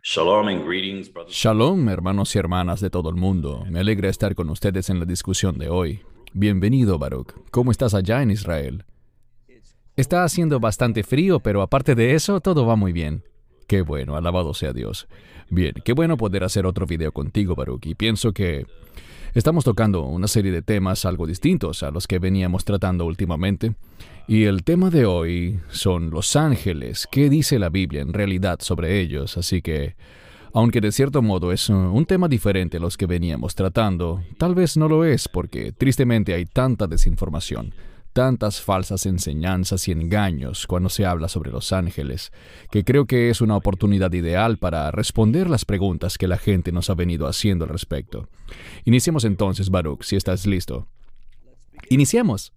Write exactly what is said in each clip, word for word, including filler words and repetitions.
Shalom and greetings, brothers. Shalom, hermanos y hermanas de todo el mundo. Me alegra estar con ustedes en la discusión de hoy. Bienvenido, Baruch. ¿Cómo estás allá en Israel? Está haciendo bastante frío, pero aparte de eso, todo va muy bien. Qué bueno, alabado sea Dios. Bien, qué bueno poder hacer otro video contigo, Baruch. Y pienso que estamos tocando una serie de temas algo distintos a los que veníamos tratando últimamente. Y el tema de hoy son los ángeles. ¿Qué dice la Biblia en realidad sobre ellos? Así que, aunque de cierto modo es un tema diferente a los que veníamos tratando, tal vez no lo es porque tristemente hay tanta desinformación, tantas falsas enseñanzas y engaños cuando se habla sobre los ángeles, que creo que es una oportunidad ideal para responder las preguntas que la gente nos ha venido haciendo al respecto. Iniciemos entonces, Baruch, si estás listo. Iniciemos.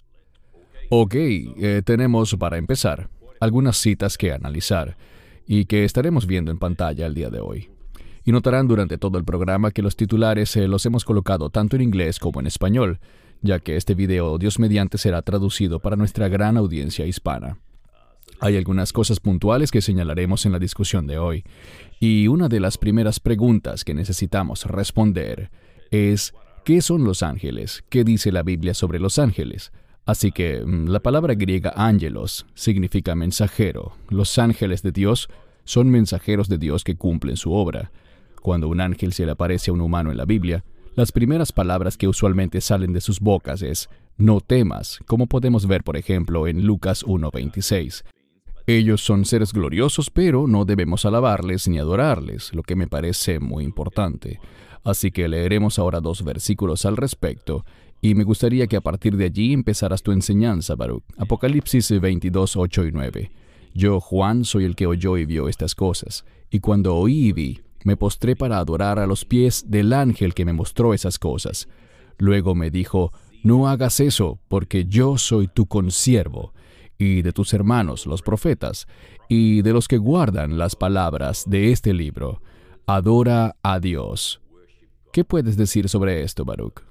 Ok, eh, tenemos para empezar algunas citas que analizar y que estaremos viendo en pantalla el día de hoy. Y notarán durante todo el programa que los titulares eh, los hemos colocado tanto en inglés como en español, ya que este video, Dios mediante, será traducido para nuestra gran audiencia hispana. Hay algunas cosas puntuales que señalaremos en la discusión de hoy, y una de las primeras preguntas que necesitamos responder es ¿qué son los ángeles? ¿Qué dice la Biblia sobre los ángeles? Así que la palabra griega ángelos significa mensajero. Los ángeles de Dios son mensajeros de Dios que cumplen su obra. Cuando un ángel se le aparece a un humano en la Biblia, las primeras palabras que usualmente salen de sus bocas es «no temas», como podemos ver, por ejemplo, en Lucas uno veintiséis. Ellos son seres gloriosos, pero no debemos alabarles ni adorarles, lo que me parece muy importante. Así que leeremos ahora dos versículos al respecto, y me gustaría que a partir de allí empezaras tu enseñanza, Baruch. Apocalipsis veintidós, ocho y nueve. Yo, Juan, soy el que oyó y vio estas cosas, y cuando oí y vi, me postré para adorar a los pies del ángel que me mostró esas cosas. Luego me dijo, no hagas eso, porque yo soy tu consiervo, y de tus hermanos los profetas, y de los que guardan las palabras de este libro. Adora a Dios. ¿Qué puedes decir sobre esto, Baruch?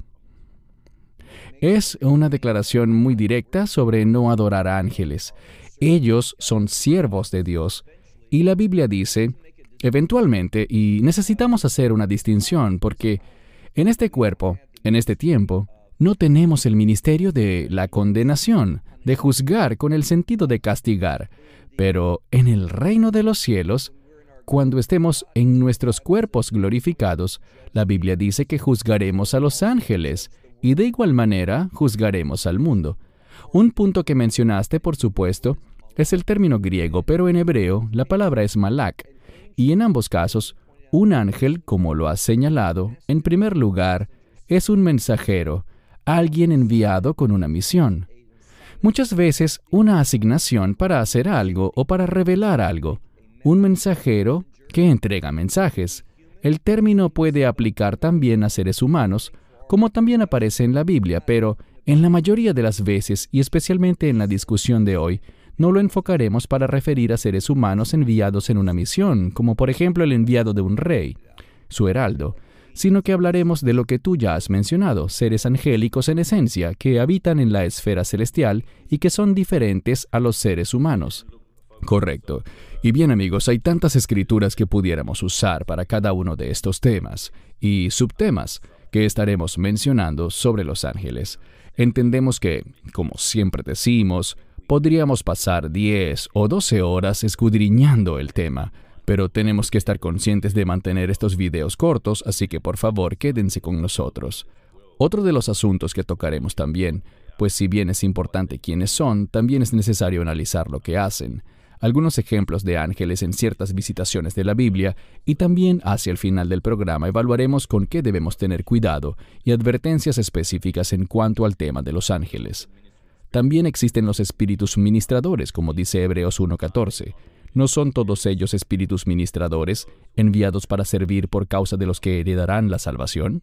Es una declaración muy directa sobre no adorar a ángeles. Ellos son siervos de Dios, y la Biblia dice, eventualmente, y necesitamos hacer una distinción, porque en este cuerpo, en este tiempo, no tenemos el ministerio de la condenación, de juzgar con el sentido de castigar, pero en el reino de los cielos, cuando estemos en nuestros cuerpos glorificados, la Biblia dice que juzgaremos a los ángeles, y de igual manera juzgaremos al mundo. Un punto que mencionaste, por supuesto, es el término griego, pero en hebreo la palabra es malak, y en ambos casos, un ángel, como lo has señalado, en primer lugar, es un mensajero, alguien enviado con una misión. Muchas veces una asignación para hacer algo o para revelar algo. Un mensajero que entrega mensajes. El término puede aplicar también a seres humanos, como también aparece en la Biblia, pero en la mayoría de las veces, y especialmente en la discusión de hoy, no lo enfocaremos para referir a seres humanos enviados en una misión, como por ejemplo el enviado de un rey, su heraldo, sino que hablaremos de lo que tú ya has mencionado, seres angélicos en esencia, que habitan en la esfera celestial y que son diferentes a los seres humanos. Correcto. Y bien, amigos, hay tantas escrituras que pudiéramos usar para cada uno de estos temas y subtemas que estaremos mencionando sobre los ángeles. Entendemos que, como siempre decimos, podríamos pasar diez o doce horas escudriñando el tema, pero tenemos que estar conscientes de mantener estos videos cortos, así que por favor quédense con nosotros. Otro de los asuntos que tocaremos también, pues si bien es importante quiénes son, también es necesario analizar lo que hacen. Algunos ejemplos de ángeles en ciertas visitaciones de la Biblia, y también hacia el final del programa evaluaremos con qué debemos tener cuidado y advertencias específicas en cuanto al tema de los ángeles. También existen los espíritus ministradores, como dice Hebreos uno catorce. ¿No son todos ellos espíritus ministradores, enviados para servir por causa de los que heredarán la salvación?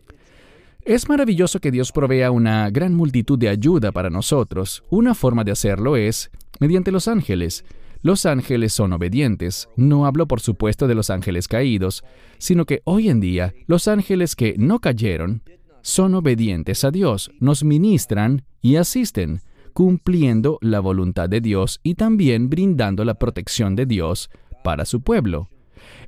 Es maravilloso que Dios provea una gran multitud de ayuda para nosotros. Una forma de hacerlo es mediante los ángeles. Los ángeles son obedientes. No hablo, por supuesto, de los ángeles caídos, sino que hoy en día los ángeles que no cayeron son obedientes a Dios, nos ministran y asisten, cumpliendo la voluntad de Dios y también brindando la protección de Dios para su pueblo.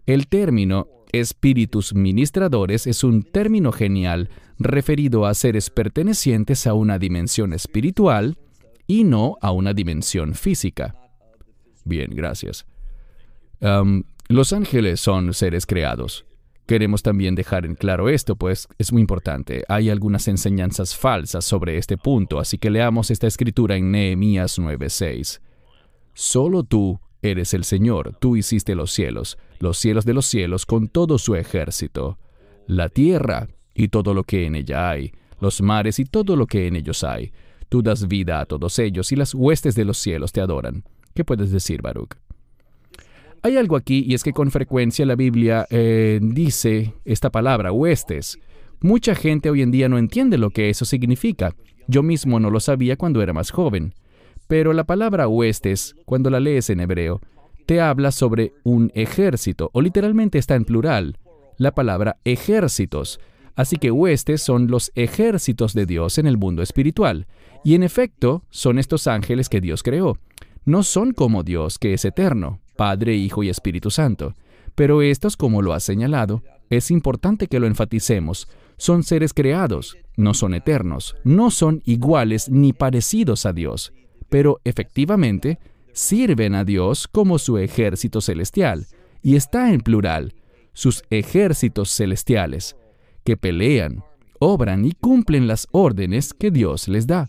El término espíritus ministradores es un término genial referido a seres pertenecientes a una dimensión espiritual y no a una dimensión física. Bien, gracias. Um, los ángeles son seres creados. Queremos también dejar en claro esto, pues es muy importante. Hay algunas enseñanzas falsas sobre este punto, así que leamos esta escritura en Nehemías nueve seis. Solo tú eres el Señor, tú hiciste los cielos, los cielos de los cielos con todo su ejército, la tierra y todo lo que en ella hay, los mares y todo lo que en ellos hay. Tú das vida a todos ellos y las huestes de los cielos te adoran. ¿Qué puedes decir, Baruch? Hay algo aquí, y es que con frecuencia la Biblia eh, dice esta palabra, huestes. Mucha gente hoy en día no entiende lo que eso significa. Yo mismo no lo sabía cuando era más joven. Pero la palabra huestes, cuando la lees en hebreo, te habla sobre un ejército, o literalmente está en plural, la palabra ejércitos. Así que huestes son los ejércitos de Dios en el mundo espiritual. Y en efecto, son estos ángeles que Dios creó. No son como Dios, que es eterno, Padre, Hijo y Espíritu Santo. Pero estos, como lo ha señalado, es importante que lo enfaticemos, son seres creados, no son eternos, no son iguales ni parecidos a Dios, pero efectivamente sirven a Dios como su ejército celestial, y está en plural, sus ejércitos celestiales, que pelean, obran y cumplen las órdenes que Dios les da.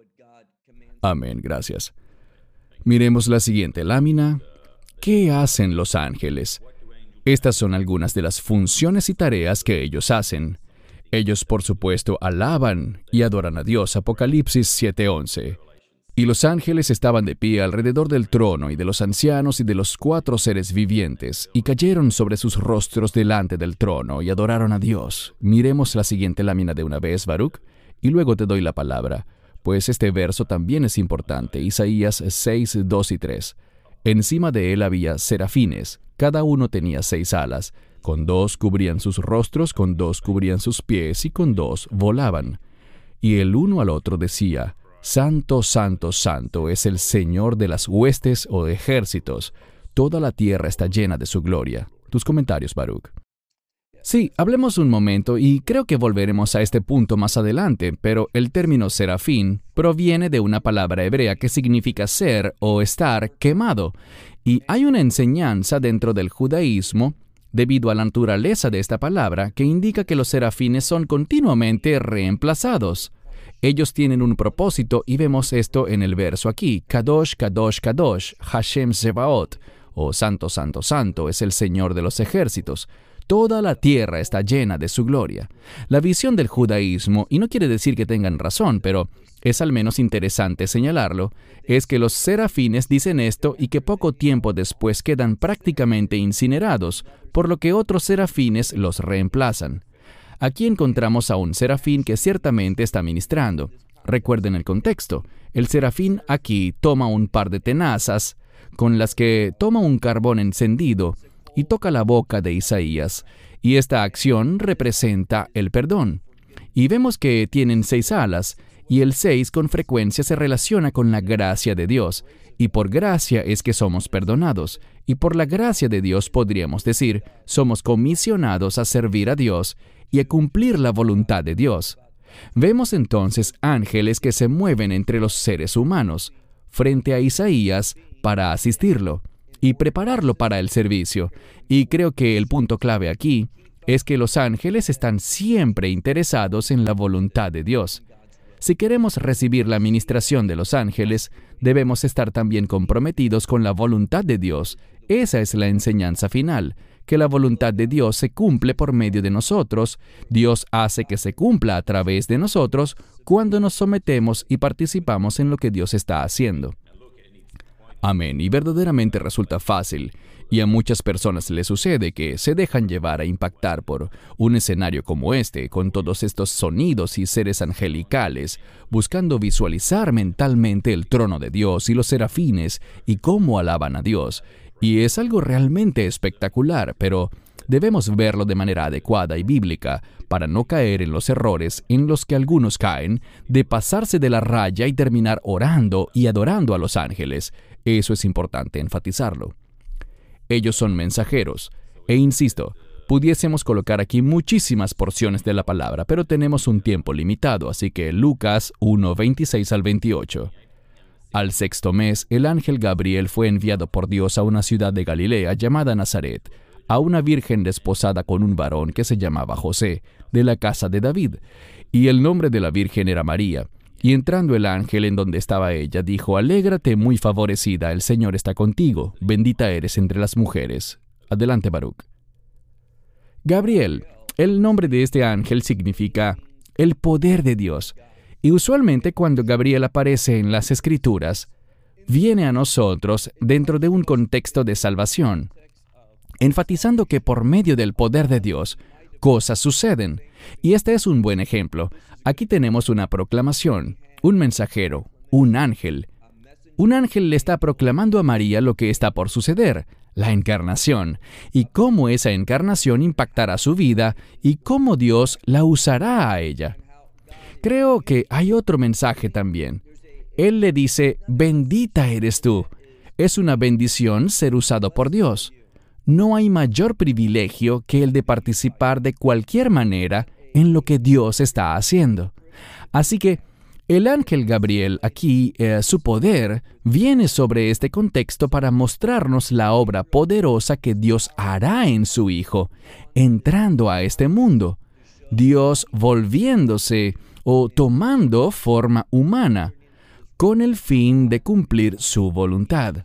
Amén, gracias. Miremos la siguiente lámina. ¿Qué hacen los ángeles? Estas son algunas de las funciones y tareas que ellos hacen. Ellos, por supuesto, alaban y adoran a Dios. Apocalipsis siete once. Y los ángeles estaban de pie alrededor del trono y de los ancianos y de los cuatro seres vivientes, y cayeron sobre sus rostros delante del trono y adoraron a Dios. Miremos la siguiente lámina de una vez, Baruch, y luego te doy la palabra, pues este verso también es importante. Isaías seis dos y tres. Encima de él había serafines, cada uno tenía seis alas, con dos cubrían sus rostros, con dos cubrían sus pies y con dos volaban. Y el uno al otro decía, Santo, Santo, Santo es el Señor de las huestes o ejércitos. Toda la tierra está llena de su gloria. Tus comentarios, Baruch. Sí, hablemos un momento y creo que volveremos a este punto más adelante, pero el término serafín proviene de una palabra hebrea que significa ser o estar quemado. Y hay una enseñanza dentro del judaísmo, debido a la naturaleza de esta palabra, que indica que los serafines son continuamente reemplazados. Ellos tienen un propósito y vemos esto en el verso aquí. Kadosh, Kadosh, Kadosh, Hashem Zebaot, o Santo, Santo, Santo, es el Señor de los ejércitos. Toda la tierra está llena de su gloria. La visión del judaísmo, y no quiere decir que tengan razón, pero es al menos interesante señalarlo, es que los serafines dicen esto y que poco tiempo después quedan prácticamente incinerados, por lo que otros serafines los reemplazan. Aquí encontramos a un serafín que ciertamente está ministrando. Recuerden el contexto. El serafín aquí toma un par de tenazas, con las que toma un carbón encendido, y toca la boca de Isaías, y esta acción representa el perdón. Y vemos que tienen seis alas, y el seis con frecuencia se relaciona con la gracia de Dios, y por gracia es que somos perdonados, y por la gracia de Dios podríamos decir, somos comisionados a servir a Dios y a cumplir la voluntad de Dios. Vemos entonces ángeles que se mueven entre los seres humanos, frente a Isaías para asistirlo y prepararlo para el servicio. Y creo que el punto clave aquí es que los ángeles están siempre interesados en la voluntad de Dios. Si queremos recibir la ministración de los ángeles, debemos estar también comprometidos con la voluntad de Dios. Esa es la enseñanza final, que la voluntad de Dios se cumple por medio de nosotros. Dios hace que se cumpla a través de nosotros cuando nos sometemos y participamos en lo que Dios está haciendo. Amén. Y verdaderamente resulta fácil, y a muchas personas les sucede que se dejan llevar a impactar por un escenario como este, con todos estos sonidos y seres angelicales, buscando visualizar mentalmente el trono de Dios y los serafines y cómo alaban a Dios. Y es algo realmente espectacular, pero debemos verlo de manera adecuada y bíblica para no caer en los errores en los que algunos caen de pasarse de la raya y terminar orando y adorando a los ángeles. Eso es importante enfatizarlo. Ellos son mensajeros. E insisto, pudiésemos colocar aquí muchísimas porciones de la palabra, pero tenemos un tiempo limitado, así que Lucas uno, veintiséis al veintiocho. Al sexto mes, el ángel Gabriel fue enviado por Dios a una ciudad de Galilea llamada Nazaret, a una virgen desposada con un varón que se llamaba José, de la casa de David, y el nombre de la virgen era María. Y entrando el ángel en donde estaba ella, dijo: «Alégrate, muy favorecida, el Señor está contigo, bendita eres entre las mujeres». Adelante, Baruch. Gabriel, el nombre de este ángel significa el poder de Dios. Y usualmente cuando Gabriel aparece en las Escrituras, viene a nosotros dentro de un contexto de salvación, enfatizando que por medio del poder de Dios, cosas suceden. Y este es un buen ejemplo. Aquí tenemos una proclamación, un mensajero, un ángel. Un ángel le está proclamando a María lo que está por suceder, la encarnación, y cómo esa encarnación impactará su vida y cómo Dios la usará a ella. Creo que hay otro mensaje también. Él le dice: «Bendita eres tú». Es una bendición ser usado por Dios. No hay mayor privilegio que el de participar de cualquier manera en lo que Dios está haciendo. Así que el ángel Gabriel aquí, eh, su poder, viene sobre este contexto para mostrarnos la obra poderosa que Dios hará en su Hijo, entrando a este mundo. Dios volviéndose o tomando forma humana, con el fin de cumplir su voluntad.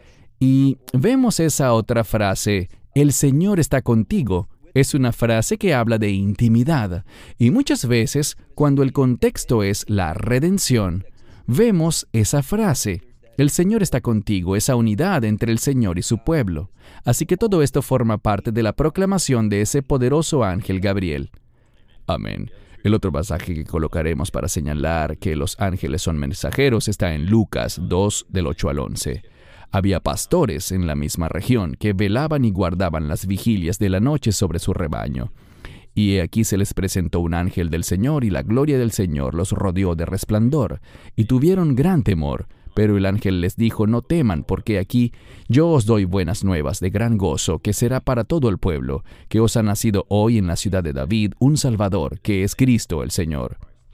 Y vemos esa otra frase, «El Señor está contigo». Es una frase que habla de intimidad, y muchas veces, cuando el contexto es la redención, vemos esa frase, «El Señor está contigo», esa unidad entre el Señor y su pueblo. Así que todo esto forma parte de la proclamación de ese poderoso ángel Gabriel. Amén. El otro pasaje que colocaremos para señalar que los ángeles son mensajeros está en Lucas dos, del ocho al once. Había pastores en la misma región que velaban y guardaban las vigilias de la noche sobre su rebaño. Y he aquí se les presentó un ángel del Señor, y la gloria del Señor los rodeó de resplandor, y tuvieron gran temor. Pero el ángel les dijo: «No teman, porque aquí yo os doy buenas nuevas de gran gozo, que será para todo el pueblo, que os ha nacido hoy en la ciudad de David un Salvador, que es Cristo el Señor».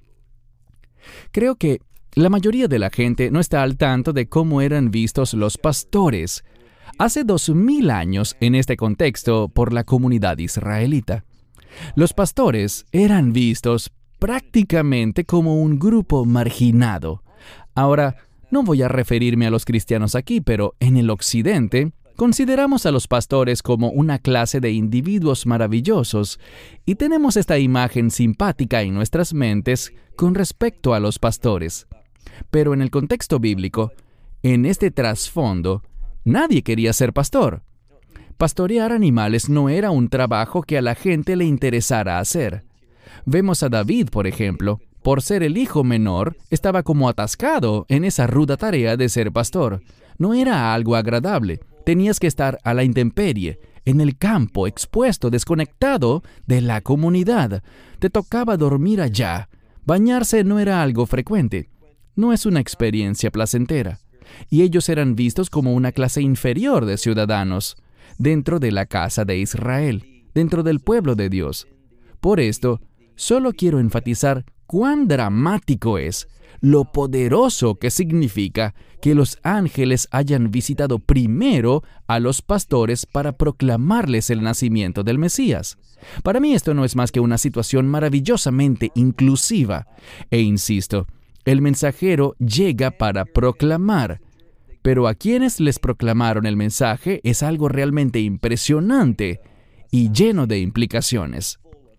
Creo que la mayoría de la gente no está al tanto de cómo eran vistos los pastores hace dos mil años en este contexto por la comunidad israelita. Los pastores eran vistos prácticamente como un grupo marginado. Ahora, no voy a referirme a los cristianos aquí, pero en el occidente consideramos a los pastores como una clase de individuos maravillosos y tenemos esta imagen simpática en nuestras mentes con respecto a los pastores. Pero en el contexto bíblico, en este trasfondo, nadie quería ser pastor. Pastorear animales no era un trabajo que a la gente le interesara hacer. Vemos a David, por ejemplo, por ser el hijo menor, estaba como atascado en esa ruda tarea de ser pastor. No era algo agradable. Tenías que estar a la intemperie, en el campo, expuesto, desconectado de la comunidad. Te tocaba dormir allá. Bañarse no era algo frecuente. No es una experiencia placentera. Y ellos eran vistos como una clase inferior de ciudadanos dentro de la casa de Israel, dentro del pueblo de Dios. Por esto, solo quiero enfatizar cuán dramático es, lo poderoso que significa que los ángeles hayan visitado primero a los pastores para proclamarles el nacimiento del Mesías. Para mí esto no es más que una situación maravillosamente inclusiva. E insisto, el mensajero llega para proclamar, pero a quienes les proclamaron el mensaje es algo realmente impresionante y lleno de implicaciones.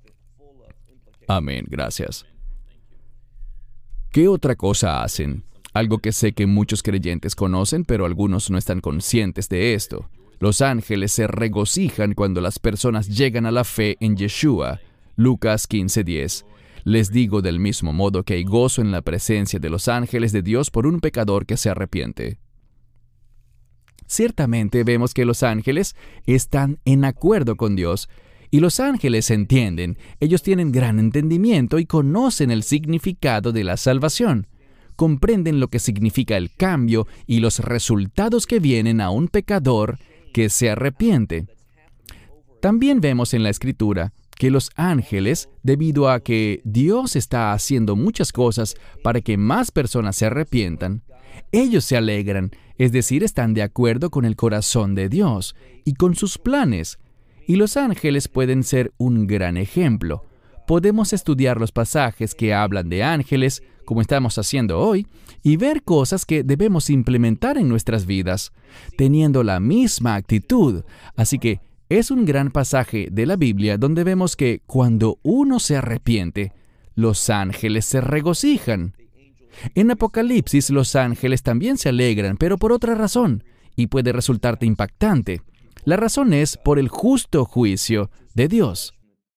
Amén, gracias. ¿Qué otra cosa hacen? Algo que sé que muchos creyentes conocen, pero algunos no están conscientes de esto. Los ángeles se regocijan cuando las personas llegan a la fe en Yeshua. Lucas quince diez. Les digo del mismo modo que hay gozo en la presencia de los ángeles de Dios por un pecador que se arrepiente. Ciertamente vemos que los ángeles están en acuerdo con Dios, y los ángeles entienden, ellos tienen gran entendimiento y conocen el significado de la salvación. Comprenden lo que significa el cambio y los resultados que vienen a un pecador que se arrepiente. También vemos en la Escritura que los ángeles, debido a que Dios está haciendo muchas cosas para que más personas se arrepientan, ellos se alegran, es decir, están de acuerdo con el corazón de Dios y con sus planes. Y los ángeles pueden ser un gran ejemplo. Podemos estudiar los pasajes que hablan de ángeles, como estamos haciendo hoy, y ver cosas que debemos implementar en nuestras vidas, teniendo la misma actitud. Así que es un gran pasaje de la Biblia donde vemos que cuando uno se arrepiente, los ángeles se regocijan. En Apocalipsis los ángeles también se alegran, pero por otra razón, y puede resultarte impactante. La razón es por el justo juicio de Dios.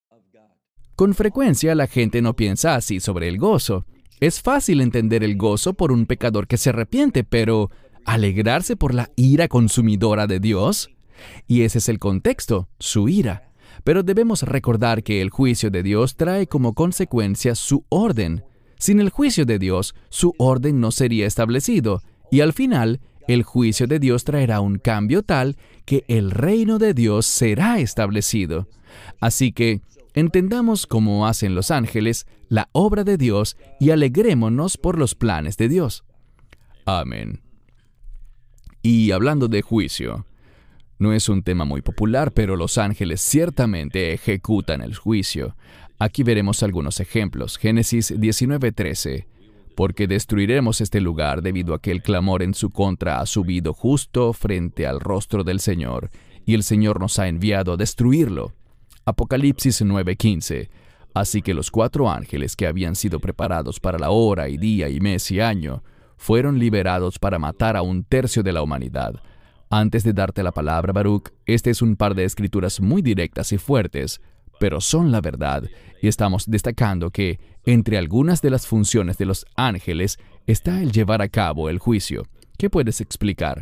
Con frecuencia la gente no piensa así sobre el gozo. Es fácil entender el gozo por un pecador que se arrepiente, pero ¿alegrarse por la ira consumidora de Dios? Y ese es el contexto, su ira. Pero debemos recordar que el juicio de Dios trae como consecuencia su orden. Sin el juicio de Dios, su orden no sería establecido, y al final, el juicio de Dios traerá un cambio tal que el reino de Dios será establecido. Así que, entendamos como hacen los ángeles la obra de Dios y alegrémonos por los planes de Dios. Amén. Y hablando de juicio, no es un tema muy popular, pero los ángeles ciertamente ejecutan el juicio. Aquí veremos algunos ejemplos. Génesis diecinueve trece. Porque destruiremos este lugar debido a que el clamor en su contra ha subido justo frente al rostro del Señor, y el Señor nos ha enviado a destruirlo. Apocalipsis nueve quince. Así que los cuatro ángeles que habían sido preparados para la hora y día y mes y año, fueron liberados para matar a un tercio de la humanidad. Antes de darte la palabra, Baruch, este es un par de escrituras muy directas y fuertes, pero son la verdad, y estamos destacando que entre algunas de las funciones de los ángeles está el llevar a cabo el juicio. ¿Qué puedes explicar?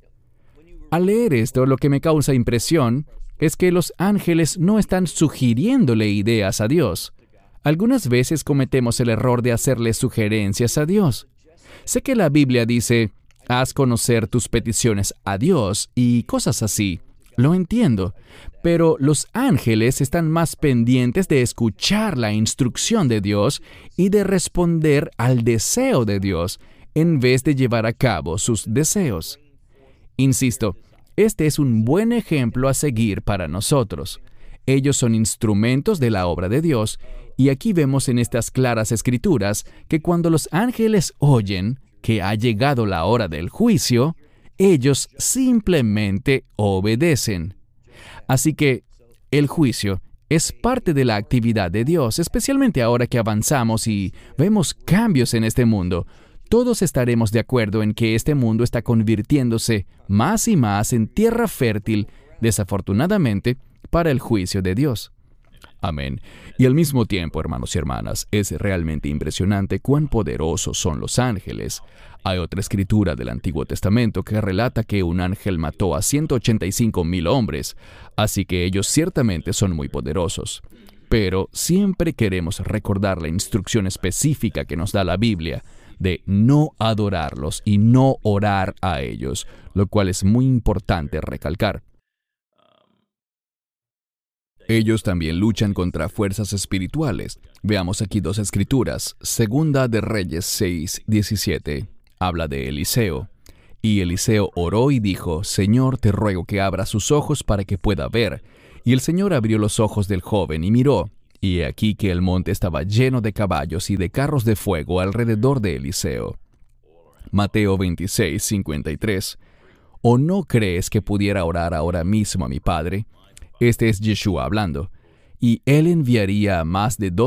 Al leer esto, lo que me causa impresión es que los ángeles no están sugiriéndole ideas a Dios. Algunas veces cometemos el error de hacerle sugerencias a Dios. Sé que la Biblia dice, haz conocer tus peticiones a Dios y cosas así. Lo entiendo, pero los ángeles están más pendientes de escuchar la instrucción de Dios y de responder al deseo de Dios, en vez de llevar a cabo sus deseos. Insisto, este es un buen ejemplo a seguir para nosotros. Ellos son instrumentos de la obra de Dios, y aquí vemos en estas claras escrituras que cuando los ángeles oyen que ha llegado la hora del juicio, ellos simplemente obedecen. Así que el juicio es parte de la actividad de Dios, especialmente ahora que avanzamos y vemos cambios en este mundo. Todos estaremos de acuerdo en que este mundo está convirtiéndose más y más en tierra fértil, desafortunadamente, para el juicio de Dios. Amén. Y al mismo tiempo, hermanos y hermanas, es realmente impresionante cuán poderosos son los ángeles. Hay otra escritura del Antiguo Testamento que relata que un ángel mató a ciento ochenta y cinco mil hombres, así que ellos ciertamente son muy poderosos. Pero siempre queremos recordar la instrucción específica que nos da la Biblia de no adorarlos y no orar a ellos, lo cual es muy importante recalcar. Ellos también luchan contra fuerzas espirituales. Veamos aquí dos escrituras. Segunda de Reyes seis diecisiete. Habla de Eliseo. Y Eliseo oró y dijo, Señor, te ruego que abra sus ojos para que pueda ver. Y el Señor abrió los ojos del joven y miró. Y he aquí que el monte estaba lleno de caballos y de carros de fuego alrededor de Eliseo. Mateo veintiséis cincuenta y tres. ¿O no crees que pudiera orar ahora mismo a mi Padre? Este es Yeshua hablando. Y él enviaría a más de dos